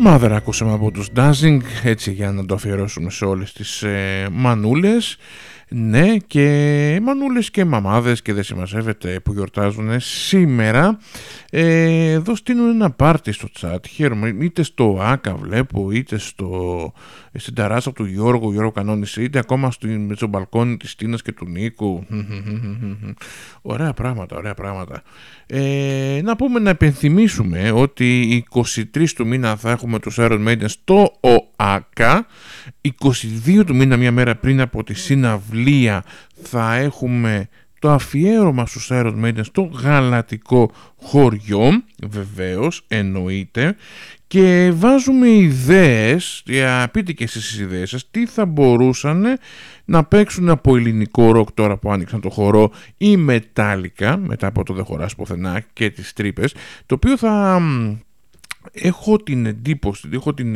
Mother ακούσαμε από τους Dancing, έτσι για να το αφιερώσουμε σε όλες τις μανούλες. Ναι, και μανούλες και μαμάδες και δεν συμμαζεύεται που γιορτάζουν σήμερα. Εδώ στείλουν ένα πάρτι στο chat. Χαίρομαι, είτε στο Άκα βλέπω, είτε στην ταράτσα του Γιώργου κανόνισε, είτε ακόμα στο μπαλκόνι της Τίνας και του Νίκου. Ωραία πράγματα, ωραία πράγματα. Να πούμε, να επενθυμίσουμε ότι 23 του μήνα θα έχουμε τους Iron Maiden στο ΟΑΚΑ. 22 του μήνα, μια μέρα πριν από τη συναυλία, θα έχουμε το αφιέρωμα στους Iron Maiden στο γαλατικό χωριό, βεβαίως, εννοείται, και βάζουμε ιδέες, πείτε και εσείς τις ιδέες σας, τι θα μπορούσαν να παίξουν από ελληνικό ροκ τώρα που άνοιξαν το χορό, ή μετάλλικα, μετά από το «Δεν χωράς πουθενά» και τις τρύπες, το οποίο θα... Έχω την εντύπωση,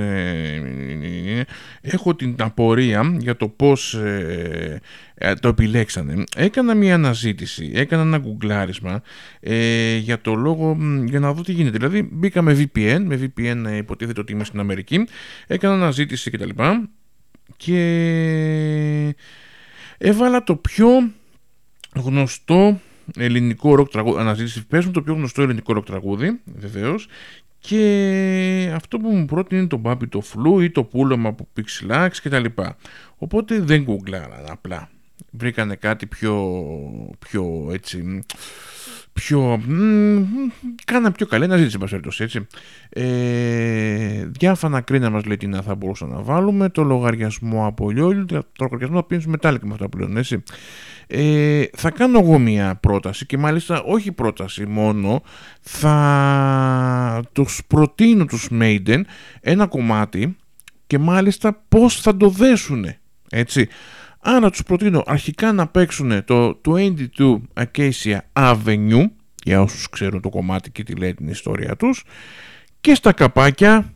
έχω την απορία για το πώς το επιλέξανε. Έκανα μια αναζήτηση, έκανα ένα γκουγκλάρισμα για το λόγο, για να δω τι γίνεται. Δηλαδή μπήκα με VPN υποτίθεται ότι είμαι στην Αμερική, έκανα αναζήτηση κτλ. Και έβαλα το πιο γνωστό ελληνικό ροκ τραγούδι, αναζήτηση, παίζουν το πιο γνωστό ελληνικό ροκ τραγούδι, βεβαίως. Και αυτό που μου πρότεινε το Μπάμπι το Φλου ή το Πούλωμα από Pixelax και τα λοιπά. Οπότε δεν γκουγκλάραν, απλά βρήκανε κάτι πιο έτσι, κάνα πιο καλή αναζήτηση, έτσι. Διάφανα κρίνα μας λέει τι να θα μπορούσαμε να βάλουμε, το λογαριασμό από Λιόλιο, το λογαριασμό θα πίνει μετάλλικα με αυτά πλέον, έτσι. Θα κάνω εγώ μια πρόταση, και μάλιστα όχι πρόταση μόνο, θα τους προτείνω τους Maiden ένα κομμάτι και μάλιστα πώς θα το δέσουνε, έτσι. Άρα τους προτείνω αρχικά να παίξουν το 22 Acacia Avenue, για όσους ξέρουν το κομμάτι και τη λέει την ιστορία τους, και στα καπάκια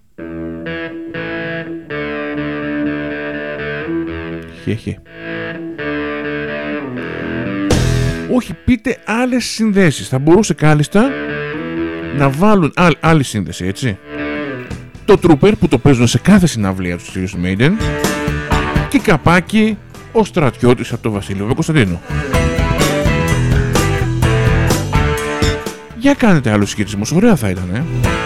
όχι, πείτε άλλες συνδέσεις. Θα μπορούσε κάλλιστα να βάλουν άλλη σύνδεση, έτσι. Το Trooper που το παίζουν σε κάθε συναυλία του Sirius Maiden, και καπάκι ο στρατιώτης από το Βασίλειο Κωνσταντίνου. Για κάνετε άλλους σχετισμούς, ωραία θα ήταν,